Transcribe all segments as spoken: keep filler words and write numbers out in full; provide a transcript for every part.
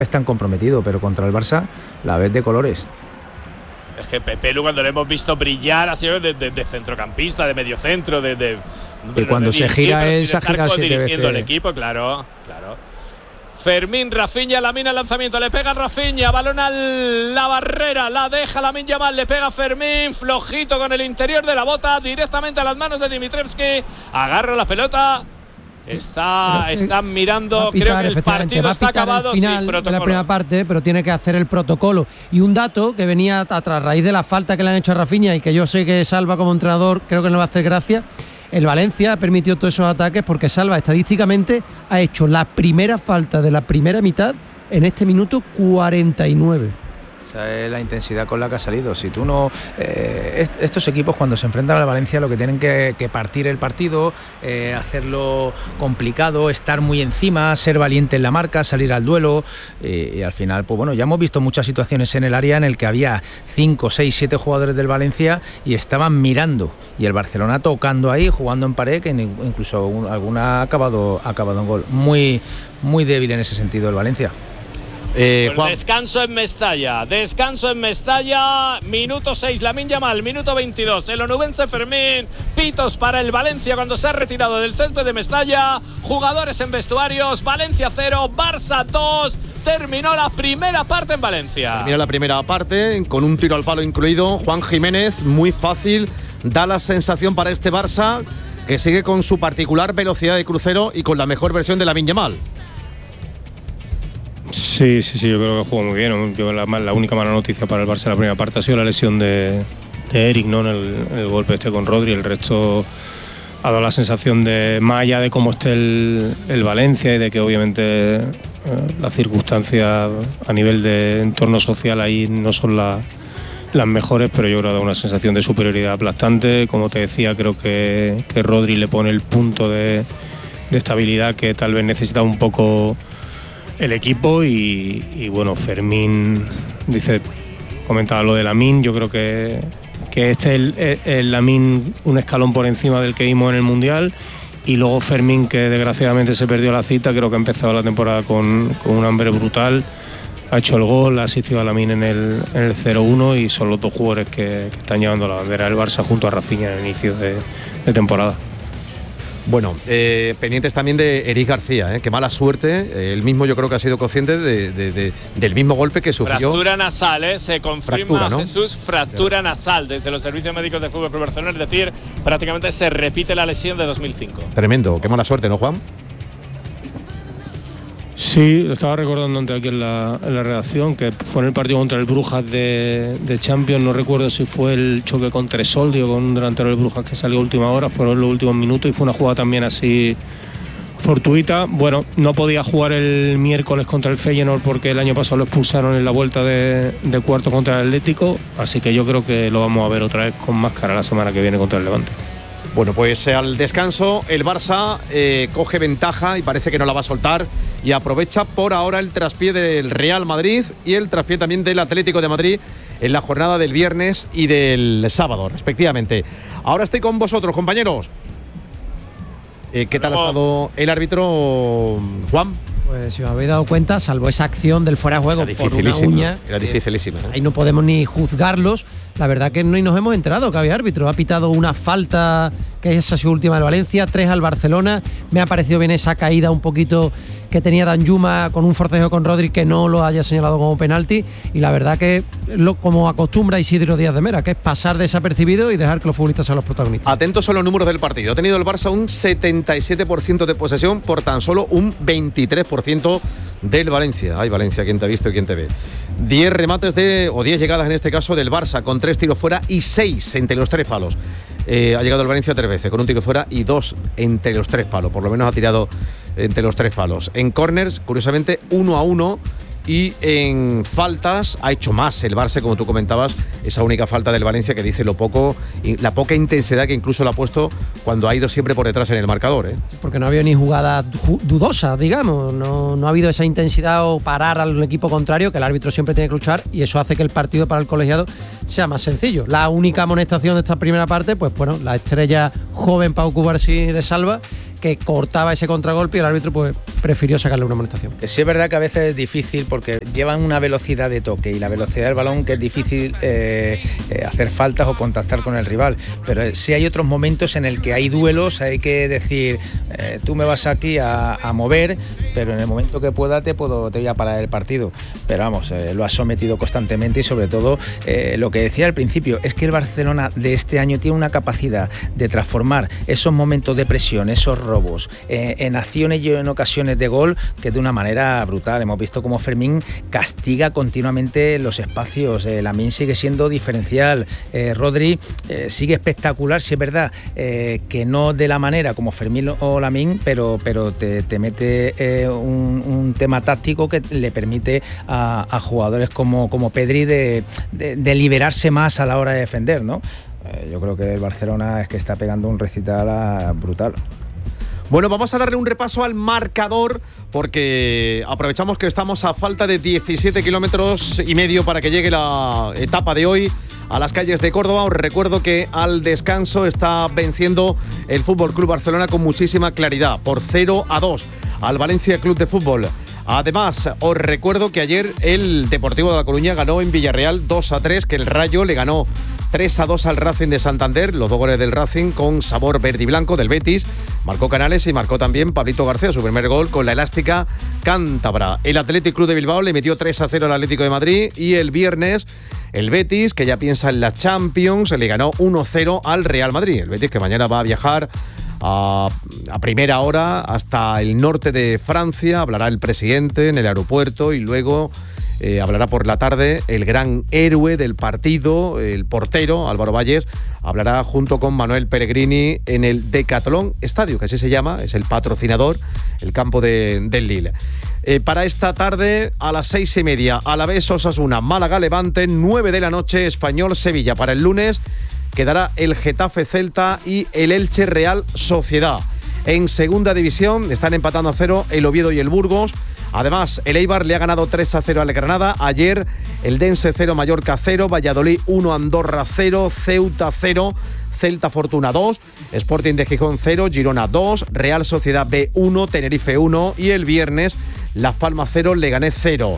están comprometidos, pero contra el Barça la ves de colores. Es que Pepe Lu, cuando le hemos visto brillar, ha sido de, de, de centrocampista, de mediocentro, de, de y cuando de se dirigir, gira él se ha girado siete dirigiendo veces. el equipo, claro, claro. Fermín, Rafinha, Lamine al lanzamiento, le pega Rafinha, balón a la barrera, la deja Lamine Yamal, le pega Fermín, flojito con el interior de la bota, directamente a las manos de Dimitrievski, agarra la pelota. Está, están mirando, pitar, creo que el partido está acabado. Al final sí, de la primera parte, pero tiene que hacer el protocolo. Y un dato que venía a raíz de la falta que le han hecho a Rafinha y que yo sé que Salva como entrenador creo que no va a hacer gracia. El Valencia ha permitido todos esos ataques porque Salva estadísticamente ha hecho la primera falta de la primera mitad en este minuto cuarenta y nueve. Esa es la intensidad con la que ha salido. Si tú no eh, est- estos equipos cuando se enfrentan al Valencia lo que tienen que, que partir el partido, eh, hacerlo complicado, estar muy encima, ser valiente en la marca, salir al duelo, eh, y al final, pues bueno, ya hemos visto muchas situaciones en el área en el que había cinco, seis, siete jugadores del Valencia y estaban mirando, y el Barcelona tocando ahí, jugando en pared, que incluso un, alguna ha acabado, ha acabado en gol. Muy, muy débil en ese sentido el Valencia. Eh, pues descanso en Mestalla, descanso en Mestalla, minuto seis, Lamine Yamal, minuto veintidós, el onubense Fermín, pitos para el Valencia cuando se ha retirado del césped de Mestalla, jugadores en vestuarios, Valencia cero, Barça dos, terminó la primera parte en Valencia. Terminó la primera parte con un tiro al palo incluido, Juan Jiménez, muy fácil, da la sensación para este Barça que sigue con su particular velocidad de crucero y con la mejor versión de Lamine Yamal. Sí, sí, sí, yo creo que jugó muy bien. Yo, la, la única mala noticia para el Barça en la primera parte ha sido la lesión de, de Eric, ¿no? En el, el golpe este con Rodri. El resto ha dado la sensación de, más allá de cómo esté el, el Valencia y de que obviamente eh, las circunstancias a nivel de entorno social ahí no son la, las mejores, pero yo creo que ha dado una sensación de superioridad aplastante. Como te decía, creo que, que Rodri le pone el punto de, de estabilidad que tal vez necesita un poco el equipo y, y bueno, Fermín dice, comentaba lo de Lamine, yo creo que, que este es el, el Lamine un escalón por encima del que vimos en el Mundial, y luego Fermín, que desgraciadamente se perdió la cita, creo que ha empezado la temporada con, con un hambre brutal, ha hecho el gol, ha asistido a Lamine en el, en el cero uno y son los dos jugadores que, que están llevando la bandera del Barça junto a Rafinha en el inicio de, de temporada. Bueno, eh, pendientes también de Eric García, eh, que mala suerte. Él mismo yo creo que ha sido consciente de, de, de, del mismo golpe que sufrió. Fractura nasal, ¿eh? Se confirma, fractura, ¿no? Jesús, fractura claro. nasal desde los servicios médicos de Fútbol Club Barcelona, es decir, prácticamente se repite la lesión de dos mil cinco. Tremendo, qué mala suerte, ¿no, Juan? Sí, lo estaba recordando antes aquí en la, en la redacción, que fue en el partido contra el Brujas de, de Champions, no recuerdo si fue el choque con Tresoldi o con un delantero del Brujas que salió a última hora, fueron los últimos minutos y fue una jugada también así fortuita. Bueno, no podía jugar el miércoles contra el Feyenoord porque el año pasado lo expulsaron en la vuelta de, de cuarto contra el Atlético, así que yo creo que lo vamos a ver otra vez con máscara la semana que viene contra el Levante. Bueno, pues al descanso el Barça eh, coge ventaja y parece que no la va a soltar y aprovecha por ahora el traspié del Real Madrid y el traspié también del Atlético de Madrid en la jornada del viernes y del sábado, respectivamente. Ahora estoy con vosotros, compañeros. Eh, ¿Qué tal ha estado el árbitro, Juan? Pues si os habéis dado cuenta, salvo esa acción del fuera de juego por una uña, era dificilísima, ¿no? Ahí no podemos ni juzgarlos. La verdad que no nos hemos enterado que había árbitro. Ha pitado una falta, que es su última del Valencia, tres al Barcelona. Me ha parecido bien esa caída un poquito que tenía Danjuma con un forcejeo con Rodri, que no lo haya señalado como penalti. Y la verdad que, lo, como acostumbra Isidro Díaz de Mera, que es pasar desapercibido y dejar que los futbolistas sean los protagonistas. Atentos a los números del partido. Ha tenido el Barça un setenta y siete por ciento de posesión por tan solo un veintitrés por ciento del Valencia. Ay, Valencia, ¿quién te ha visto y quién te ve? diez remates de, o diez llegadas en este caso del Barça, con tres tiros fuera y seis entre los tres palos. Eh, ha llegado el Valencia tres veces, con un tiro fuera y dos entre los tres palos. Por lo menos ha tirado entre los tres palos. En corners, curiosamente, uno a uno. Y en faltas ha hecho más el Barça, como tú comentabas, esa única falta del Valencia que dice lo poco, la poca intensidad que incluso le ha puesto cuando ha ido siempre por detrás en el marcador, ¿eh? Porque no ha habido ni jugada dudosa, digamos, no, no ha habido esa intensidad o parar al equipo contrario, que el árbitro siempre tiene que luchar, y eso hace que el partido para el colegiado sea más sencillo. La única amonestación de esta primera parte, pues bueno, la estrella joven Pau Cubarsí de Salva, que cortaba ese contragolpe y el árbitro pues prefirió sacarle una amonestación. Sí es verdad que a veces es difícil porque llevan una velocidad de toque y la velocidad del balón que es difícil eh, eh, hacer faltas o contactar con el rival, pero sí hay otros momentos en el que hay duelos, hay que decir eh, tú me vas aquí a, a mover, pero en el momento que pueda te puedo te voy a parar el partido, pero vamos, eh, lo ha sometido constantemente y sobre todo eh, lo que decía al principio es que el Barcelona de este año tiene una capacidad de transformar esos momentos de presión, esos robos, eh, en acciones y en ocasiones de gol, que de una manera brutal. Hemos visto cómo Fermín castiga continuamente los espacios, eh, Lamine sigue siendo diferencial, eh, Rodri eh, sigue espectacular, si es verdad eh, que no de la manera como Fermín o Lamine, pero, pero te, te mete eh, un, un tema táctico que le permite a, a jugadores como, como Pedri de, de, de liberarse más a la hora de defender, ¿no? Eh, yo creo que el Barcelona es que está pegando un recital brutal. Bueno, vamos a darle un repaso al marcador porque aprovechamos que estamos a falta de diecisiete kilómetros y medio para que llegue la etapa de hoy a las calles de Córdoba. Os recuerdo que al descanso está venciendo el F C Barcelona con muchísima claridad por cero a dos al Valencia Club de Fútbol. Además, os recuerdo que ayer el Deportivo de La Coruña ganó en Villarreal dos a tres, que el Rayo le ganó tres a dos al Racing de Santander, los dos goles del Racing con sabor verde y blanco del Betis. Marcó Canales y marcó también Pablito García su primer gol con la elástica cántabra. El Athletic Club de Bilbao le metió tres a cero al Atlético de Madrid y el viernes el Betis, que ya piensa en la Champions, le ganó uno cero al Real Madrid. El Betis que mañana va a viajar a, a primera hora hasta el norte de Francia, hablará el presidente en el aeropuerto y luego Eh, hablará por la tarde el gran héroe del partido, el portero Álvaro Valles, hablará junto con Manuel Pellegrini en el Decathlon Estadio, que así se llama, es el patrocinador, el campo de, del Lille. Eh, para esta tarde a las seis y media, Alavés Osasuna, Málaga Levante, nueve de la noche, Español Sevilla. Para el lunes quedará el Getafe Celta y el Elche Real Sociedad. En segunda división están empatando a cero el Oviedo y el Burgos. Además, el Eibar le ha ganado tres a cero al Granada. Ayer, el Dense cero, Mallorca cero, Valladolid uno, Andorra cero, Ceuta cero, Celta Fortuna dos, Sporting de Gijón cero, Girona dos, Real Sociedad B uno, Tenerife uno y el viernes, Las Palmas cero, Leganés cero.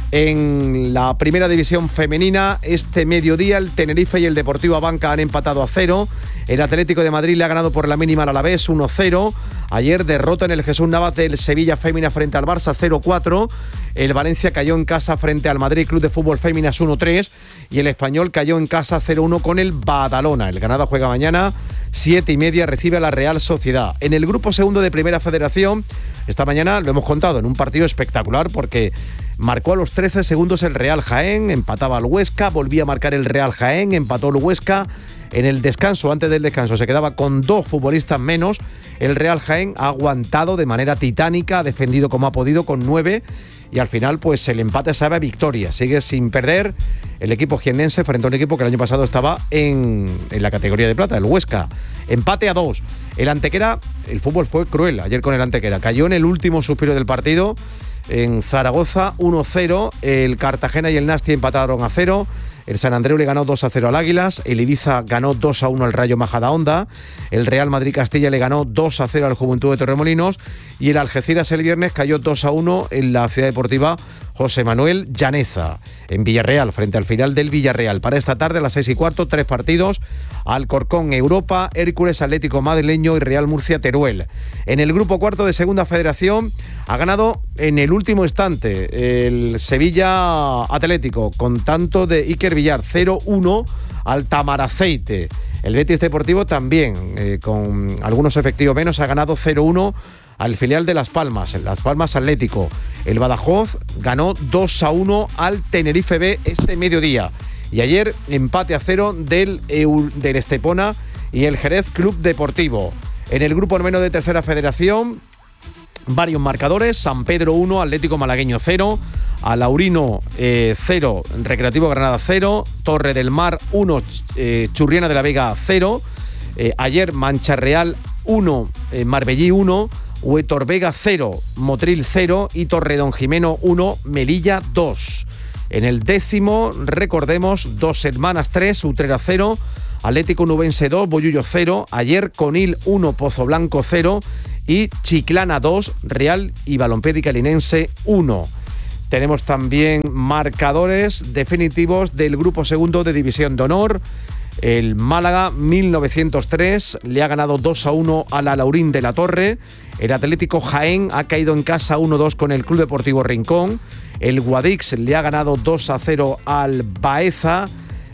En la primera división femenina, este mediodía, el Tenerife y el Deportivo Abanca han empatado a cero. El Atlético de Madrid le ha ganado por la mínima al Alavés uno cero. Ayer derrota en el Jesús Navas del Sevilla Féminas frente al Barça cero cuatro. El Valencia cayó en casa frente al Madrid Club de Fútbol Féminas uno tres. Y el Español cayó en casa cero uno con el Badalona. El Granada juega mañana, siete y media, recibe a la Real Sociedad. En el grupo segundo de Primera Federación, esta mañana lo hemos contado en un partido espectacular porque marcó a los trece segundos el Real Jaén, empataba al Huesca, volvía a marcar el Real Jaén, empató el Huesca. En el descanso, antes del descanso, se quedaba con dos futbolistas menos. El Real Jaén ha aguantado de manera titánica, ha defendido como ha podido con nueve y al final pues el empate sabe a victoria. Sigue sin perder el equipo jiennense frente a un equipo que el año pasado estaba en, en la categoría de plata, el Huesca. Empate a dos. El Antequera, el fútbol fue cruel ayer con el Antequera. Cayó en el último suspiro del partido en Zaragoza uno cero. El Cartagena y el Nasti empataron a cero. El San Andreu le ganó dos a cero al Águilas, el Ibiza ganó dos a uno al Rayo Majadahonda, el Real Madrid Castilla le ganó dos a cero al Juventud de Torremolinos y el Algeciras el viernes cayó dos a uno en la Ciudad Deportiva José Manuel Llaneza, en Villarreal, frente al final del Villarreal. Para esta tarde a las seis y cuarto, tres partidos: Alcorcón Europa, Hércules Atlético Madrileño y Real Murcia Teruel. En el grupo cuarto de Segunda Federación ha ganado en el último instante el Sevilla Atlético con tanto de Iker Villar, cero uno al Tamaraceite. El Betis Deportivo también, eh, con algunos efectivos menos, ha ganado cero uno al filial de Las Palmas, Las Palmas Atlético. El Badajoz ganó dos a uno al Tenerife B este mediodía. Y ayer empate a cero del, del Estepona y el Jerez Club Deportivo. En el grupo menos de Tercera Federación, varios marcadores: San Pedro uno, Atlético Malagueño cero, Alaurino eh, cero, Recreativo Granada cero, Torre del Mar uno, eh, Churriana de la Vega cero, eh, ayer Mancha Real uno, eh, Marbellí uno, Huetor Vega cero, Motril cero y Torredón Jimeno uno, Melilla dos. En el décimo, recordemos, Dos Hermanas tres, Utrera cero, Atlético Nubense dos, Bollullo cero, ayer Conil uno, Pozo Blanco cero y Chiclana dos, Real y Balompédica Linense uno. Tenemos también marcadores definitivos del grupo segundo de División de Honor. El Málaga mil novecientos tres le ha ganado dos a uno a la Laurín de la Torre. El Atlético Jaén ha caído en casa uno dos con el Club Deportivo Rincón. El Guadix le ha ganado dos a cero al Baeza.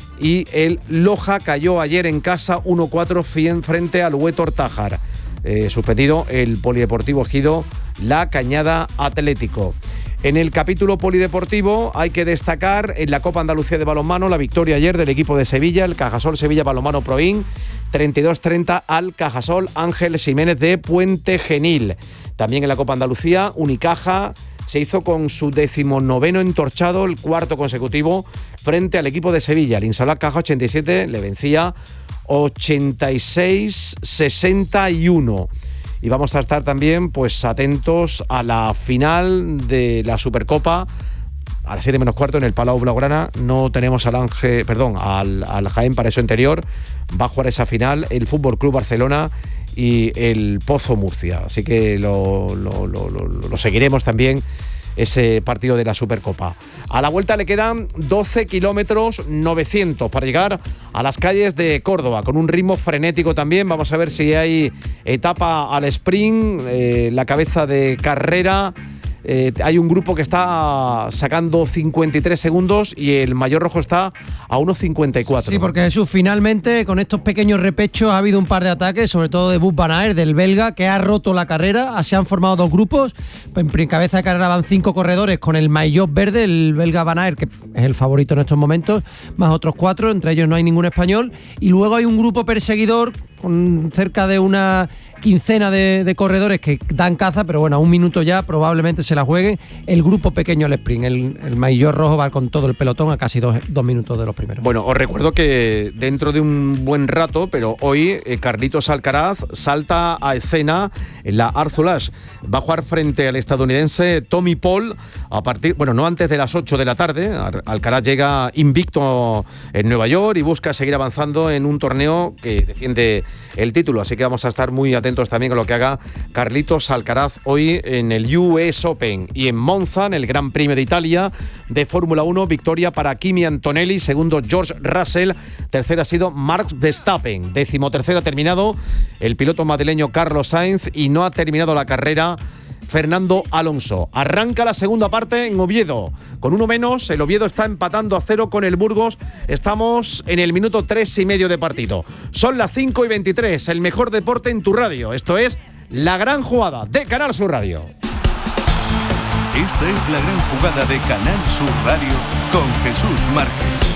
Y el Loja cayó ayer en casa uno cuatro frente al Huétor Tájar. Eh, suspendido el Polideportivo Ejido La Cañada Atlético. En el capítulo polideportivo hay que destacar en la Copa Andalucía de Balonmano la victoria ayer del equipo de Sevilla, el Cajasol Sevilla Balonmano Proin, treinta y dos treinta al Cajasol Ángel Ximénez de Puente Genil. También en la Copa Andalucía, Unicaja se hizo con su decimonoveno entorchado, el cuarto consecutivo, frente al equipo de Sevilla. El Insalac Caja ochenta y siete le vencía ochenta y seis sesenta y uno. Y vamos a estar también pues atentos a la final de la Supercopa a las siete menos cuarto en el Palau Blaugrana. No tenemos al Ángel, perdón, al, al Jaén para eso interior. Va a jugar esa final el Fútbol Club Barcelona y el Pozo Murcia. Así que lo, lo, lo, lo, lo seguiremos también, ese partido de la Supercopa. A la vuelta le quedan doce kilómetros novecientos para llegar a las calles de Córdoba, con un ritmo frenético también. Vamos a ver si hay etapa al sprint, eh, la cabeza de carrera. Eh, hay un grupo que está sacando cincuenta y tres segundos y el Mayor Rojo está a uno cincuenta y cuatro. Sí, porque Jesús, finalmente con estos pequeños repechos ha habido un par de ataques, sobre todo de Wout van Aert, del belga, que ha roto la carrera. Se han formado dos grupos. En cabeza de carrera van cinco corredores con el maillot verde, el belga Van Aert, que es el favorito en estos momentos, más otros cuatro, entre ellos no hay ningún español. Y luego hay un grupo perseguidor con cerca de una quincena de, de corredores que dan caza, pero bueno, a un minuto ya probablemente se la jueguen. El grupo pequeño al sprint, el, el maillot rojo va con todo el pelotón a casi dos, dos minutos de los primeros. Bueno, os recuerdo que dentro de un buen rato, pero hoy eh, Carlitos Alcaraz salta a escena en la Arzulash. Va a jugar frente al estadounidense Tommy Paul a partir, bueno, no antes de las ocho de la tarde. Alcaraz llega invicto en Nueva York y busca seguir avanzando en un torneo que defiende el título, así que vamos a estar muy atentos también con lo que haga Carlitos Alcaraz hoy en el U S Open. Y en Monza, en el Gran Premio de Italia de Fórmula uno, victoria para Kimi Antonelli, segundo George Russell, tercera ha sido Max Verstappen, decimotercera ha terminado el piloto madrileño Carlos Sainz y no ha terminado la carrera Fernando Alonso. Arranca la segunda parte en Oviedo. Con uno menos, el Oviedo está empatando a cero con el Burgos. Estamos en el minuto tres y medio de partido. Son las cinco y veintitrés, el mejor deporte en tu radio. Esto es La Gran Jugada de Canal Sur Radio. Esta es La Gran Jugada de Canal Sur Radio con Jesús Márquez.